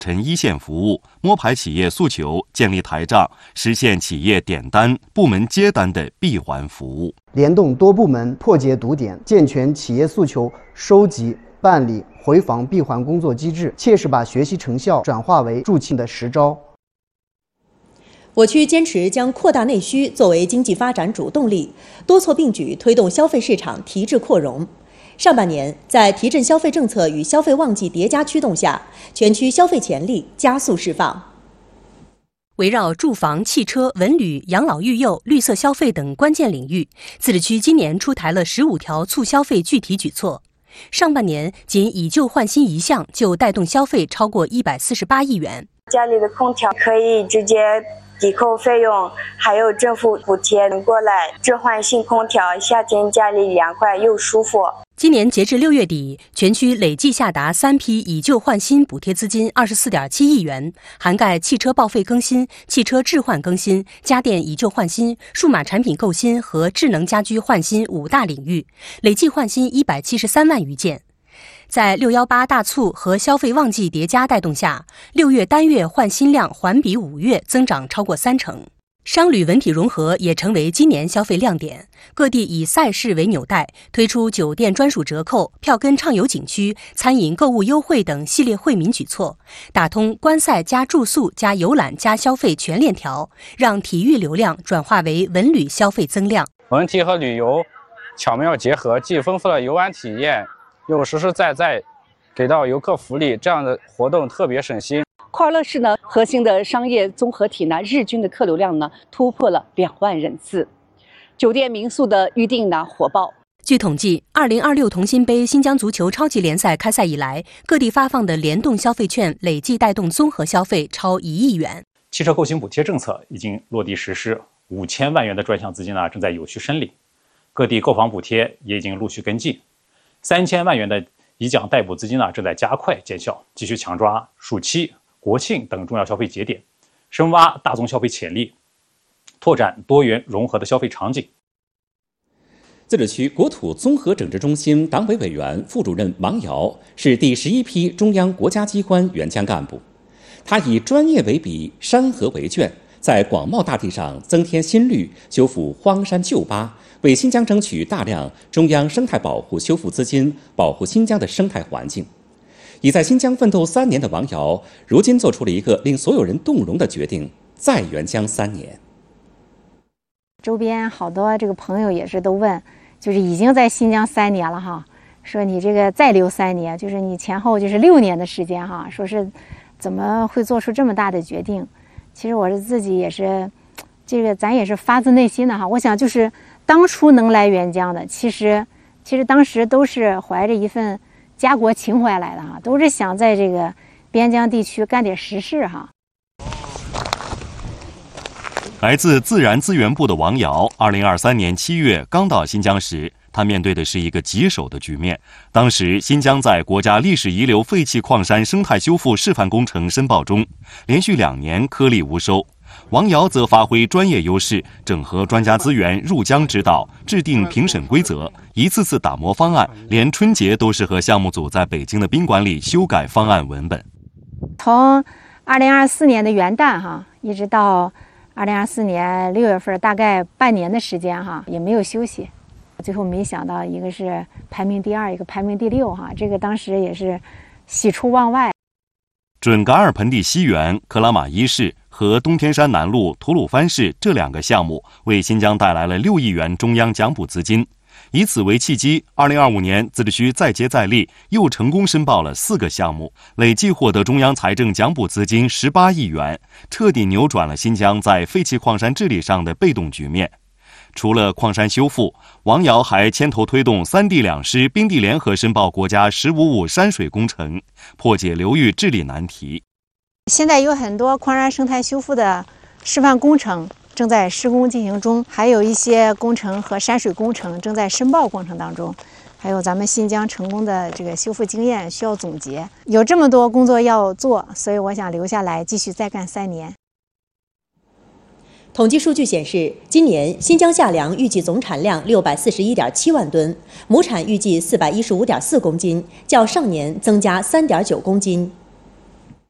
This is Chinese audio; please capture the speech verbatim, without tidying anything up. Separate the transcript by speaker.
Speaker 1: 陈一线服务，摸排企业诉求，建立台账，实现企业点单、部门接单的闭环服务。
Speaker 2: 联动多部门，破解堵点，健全企业诉求收集、办理、回访闭环工作机制，切实把学习成效转化为助庆的实招。
Speaker 3: 我区坚持将扩大内需作为经济发展主动力，多措并举推动消费市场提质扩容。上半年，在提振消费政策与消费旺季叠加驱动下，全区消费潜力加速释放。围绕住房、汽车、文旅、养老育幼、绿色消费等关键领域，自治区今年出台了十五条促消费具体举措。上半年，仅以旧换新一项就带动消费超过一百四十八亿元。
Speaker 4: 家里的空调可以直接抵扣费用，还有政府补贴能过来置换新空调，夏天家里凉快又舒服。
Speaker 3: 今年截至六月底，全区累计下达三批以旧换新补贴资金二十四点七亿元，涵盖汽车报废更新、汽车置换更新、家电以旧换新、数码产品购新和智能家居换新五大领域，累计换新一百七十三万余件。在六一八大促和消费旺季叠加带动下，六月单月换新量环比五月增长超过三成。商旅文体融合也成为今年消费亮点，各地以赛事为纽带，推出酒店专属折扣、票根畅游景区、餐饮购物优惠等系列惠民举措，打通观赛加住宿加游览加消费全链条，让体育流量转化为文旅消费增量。
Speaker 5: 文体和旅游巧妙结合，既丰富了游玩体验，又实实在在给到游客福利，这样的活动特别省心。
Speaker 6: 库尔勒市呢，核心的商业综合体呢，日均的客流量呢突破了两万人次，酒店民宿的预订呢火爆。
Speaker 3: 据统计，二零二六同心杯新疆足球超级联赛开赛以来，各地发放的联动消费券累计带动综合消费超一亿元。
Speaker 7: 汽车购新补贴政策已经落地实施，五千万元的专项资金呢正在有序申领，各地购房补贴也已经陆续跟进，三千万元的以奖代补资金呢正在加快见效，继续抢抓暑期、国庆等重要消费节点，深挖大宗消费潜力，拓展多元融合的消费场景。
Speaker 8: 自治区国土综合整治中心党委委员、副主任王瑶是第十一批中央国家机关援疆干部，他以专业为笔，山河为卷，在广袤大地上增添新绿，修复荒山旧坝，为新疆争取大量中央生态保护修复资金，保护新疆的生态环境。已在新疆奋斗三年的王瑶，如今做出了一个令所有人动容的决定：再援疆三年。
Speaker 9: 周边好多这个朋友也是都问，就是已经在新疆三年了哈，说你这个再留三年，就是你前后就是六年的时间哈，说是怎么会做出这么大的决定？其实我是自己也是，这个咱也是发自内心的哈。我想就是当初能来援疆的，其实其实当时都是怀着一份家国情怀来的哈，都是想在这个边疆地区干点实事哈。
Speaker 1: 来自自然资源部的王瑶，二零二三年七月刚到新疆时，他面对的是一个棘手的局面。当时，新疆在国家历史遗留废弃矿山生态修复示范工程申报中，连续两年颗粒无收。王瑶则发挥专业优势，整合专家资源入疆指导，制定评审规则，一次次打磨方案，连春节都是和项目组在北京的宾馆里修改方案文本。
Speaker 9: 从二零二四年的元旦哈，一直到二零二四年六月份，大概半年的时间哈，也没有休息。最后没想到，一个是排名第二，一个排名第六哈，这个当时也是喜出望外。
Speaker 1: 准噶尔盆地西源、克拉玛依市和东天山南路、吐鲁番市这两个项目为新疆带来了六亿元中央奖补资金。以此为契机，二零二五年自治区再接再厉，又成功申报了四个项目，累计获得中央财政奖补资金十八亿元，彻底扭转了新疆在废弃矿山治理上的被动局面。除了矿山修复，王瑶还牵头推动三地两师冰地联合申报国家“十五五”山水工程，破解流域治理难题。
Speaker 9: 现在有很多矿山生态修复的示范工程正在施工进行中，还有一些工程和山水工程正在申报过程当中，还有咱们新疆成功的这个修复经验需要总结。有这么多工作要做，所以我想留下来继续再干三年。
Speaker 3: 统计数据显示，今年新疆夏粮预计总产量六百四十一点七万吨，亩产预计四百一十五点四公斤，较上年增加三点九公斤。